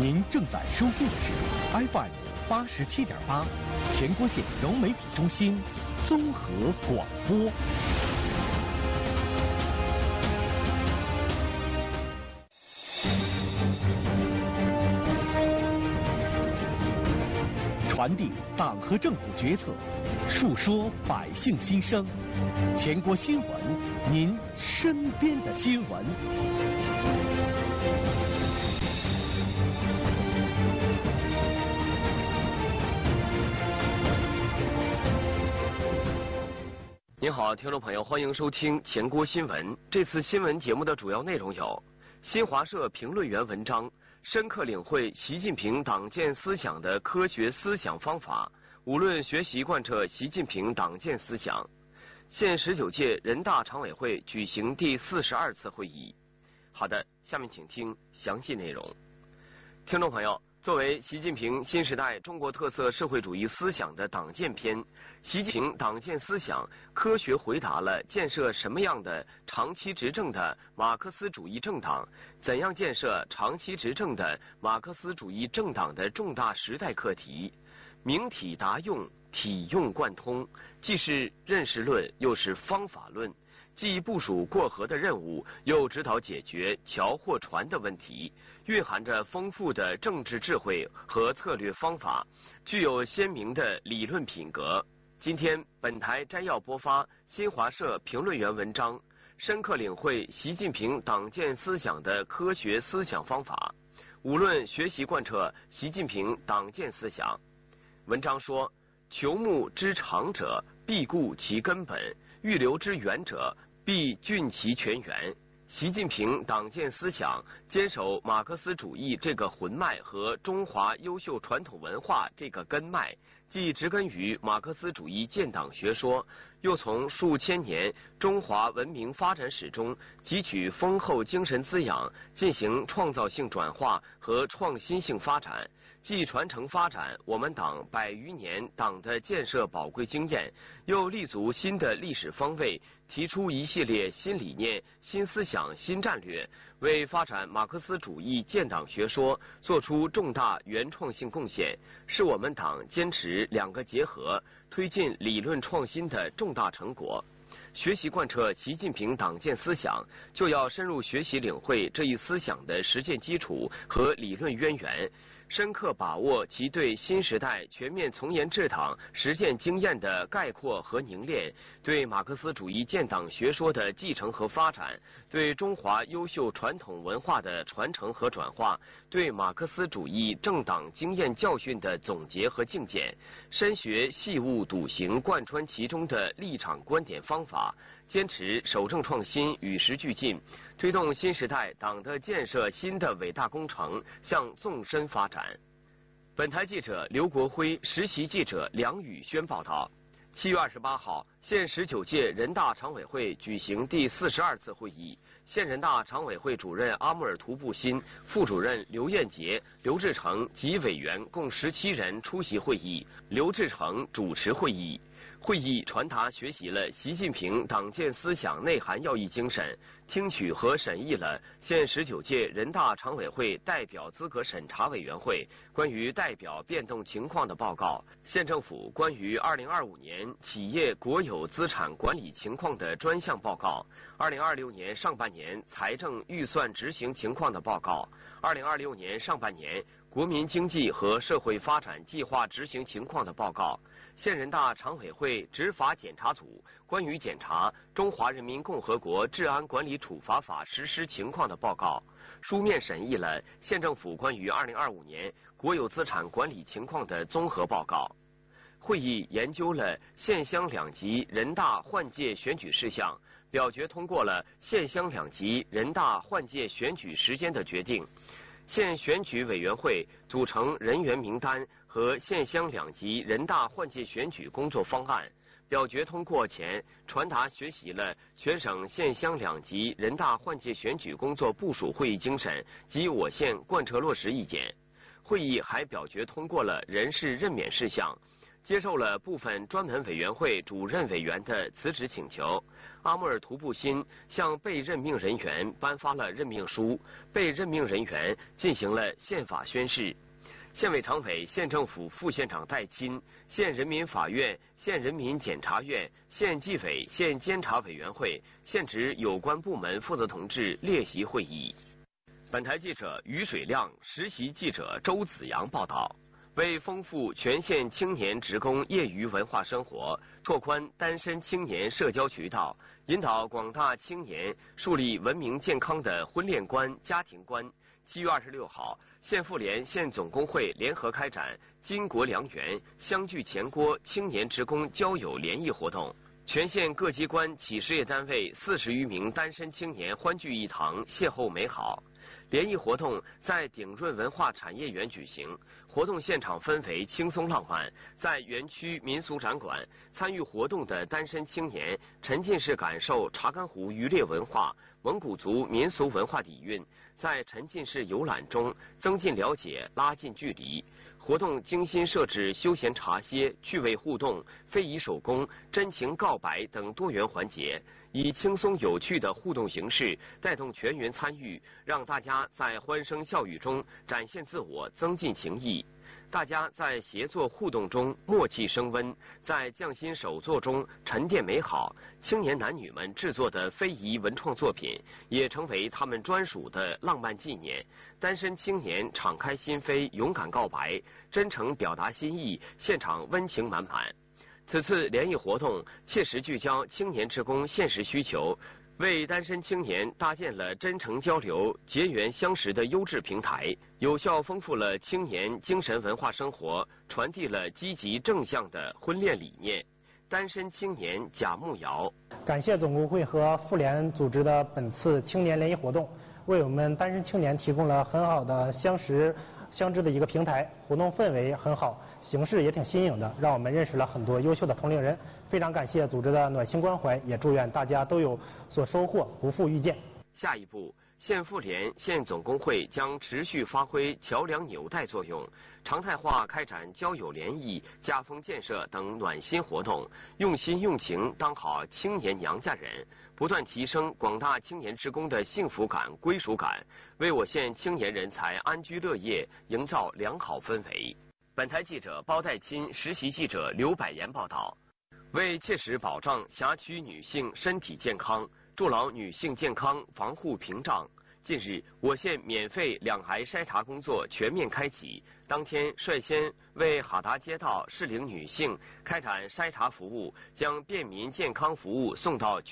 您正在收听的是 FM 87.8全国县融媒体中心综合广播。传递党和政府决策，述说百姓心声，全国新闻，您身边的新闻。 您好，听众朋友，欢迎收听全国新闻。这次新闻节目的主要内容有：新华社评论员文章深刻领会习近平党建思想的科学思想方法，无论学习贯彻习近平党建思想。现19届人大常委会举行第42次会议。好的，下面请听详细内容。听众朋友，作为习近平新时代中国特色社会主义思想的党建篇，习近平党建思想科学回答了建设什么样的长期执政的马克思主义政党，怎样建设长期执政的马克思主义政党的重大时代课题，明体达用，体用贯通，既是认识论，又是方法论，既部署过河的任务，又指导解决桥或船的问题，蕴含着丰富的政治智慧和策略方法，具有鲜明的理论品格。今天本台摘要播发新华社评论员文章，深刻领会习近平党建思想的科学思想方法，无论学习贯彻习近平党建思想。文章说，求木之长者，必固其根本；欲留之远者，必浚其泉源。习近平党建思想坚守马克思主义这个魂脉和中华优秀传统文化这个根脉，既植根于马克思主义建党学说，又从数千年中华文明发展史中汲取丰厚精神滋养，进行创造性转化和创新性发展，既传承发展我们党100余年党的建设宝贵经验，又立足新的历史方位，提出一系列新理念、新思想、新战略，为发展马克思主义建党学说做出重大原创性贡献，是我们党坚持两个结合，推进理论创新的重大成果。学习贯彻习近平党建思想，就要深入学习领会这一思想的实践基础和理论渊源，深刻把握其对新时代全面从严治党实践经验的概括和凝练，对马克思主义建党学说的继承和发展，对中华优秀传统文化的传承和转化，对马克思主义政党经验教训的总结和精简，深学细悟笃行贯穿其中的立场观点方法，坚持守正创新与时俱进，推动新时代党的建设新的伟大工程向纵深发展。本台记者刘国辉、实习记者梁宇轩报道。7月28号，现19届人大常委会举行第42次会议。现人大常委会主任阿穆尔图布辛、副主任刘彦杰、刘志成及委员共17人出席会议，刘志成主持会议。会议传达学习了习近平党建思想内涵要义精神，听取和审议了现19届人大常委会代表资格审查委员会关于代表变动情况的报告，县政府关于2025年企业国有资产管理情况的专项报告，2026年上半年财政预算执行情况的报告，2026年上半年国民经济和社会发展计划执行情况的报告，县人大常委会执法检查组关于检查《中华人民共和国治安管理处罚法》实施情况的报告，书面审议了县政府关于2025年国有资产管理情况的综合报告。会议研究了县乡两级人大换届选举事项，表决通过了县乡两级人大换届选举时间的决定。县选举委员会组成人员名单和县乡两级人大换届选举工作方案，表决通过前传达学习了全省县乡两级人大换届选举工作部署会议精神及我县贯彻落实意见。会议还表决通过了人事任免事项， 接受了部分专门委员会主任委员的辞职请求。阿穆尔图布新向被任命人员颁发了任命书，被任命人员进行了宪法宣誓。县委常委、县政府副县长戴钦、县人民法院、县人民检察院、县纪委、县监察委员会、县直有关部门负责同志列席会议。本台记者于水亮、实习记者周子阳报道。为丰富全县青年职工业余文化生活，拓宽单身青年社交渠道，引导广大青年树立文明健康的婚恋观、家庭观，7月26号，县妇联、县总工会联合开展巾帼良缘、相聚前锅青年职工交友联谊活动。全县各机关企事业单位40余名单身青年欢聚一堂，邂逅美好。联谊活动在鼎润文化产业园举行，活动现场氛围轻松浪漫。在园区民俗展馆，参与活动的单身青年沉浸式感受查干湖渔猎文化、蒙古族民俗文化底蕴，在沉浸式游览中增进了解、拉近距离。活动精心设置休闲茶歇、趣味互动、非遗手工、真情告白等多元环节，以轻松有趣的互动形式带动全员参与，让大家在欢声笑语中展现自我，增进情谊。大家在协作互动中默契升温，在匠心手作中沉淀美好。青年男女们制作的非遗文创作品也成为他们专属的浪漫纪念。单身青年敞开心扉，勇敢告白，真诚表达心意，现场温情满满。此次联谊活动切实聚焦青年职工现实需求，为单身青年搭建了真诚交流、结缘相识的优质平台，有效丰富了青年精神文化生活，传递了积极正向的婚恋理念。单身青年贾慕瑶， 感谢总工会和妇联组织的本次青年联谊活动，为我们单身青年提供了很好的相识相知的一个平台，活动氛围很好，形式也挺新颖的，让我们认识了很多优秀的同龄人。非常感谢组织的暖心关怀，也祝愿大家都有所收获，不负遇见。 下一步，县妇联、县总工会将持续发挥桥梁纽带作用，常态化开展交友联谊、家风建设等暖心活动，用心用情当好青年娘家人，不断提升广大青年职工的幸福感、归属感，为我县青年人才安居乐业营造良好氛围。本台记者包代钦、实习记者刘百言报道。为切实保障辖区女性身体健康，筑牢女性健康防护屏障，近日，我县免费两癌筛查工作全面开启。当天，率先为哈达街道适龄女性开展筛查服务，将便民健康服务送到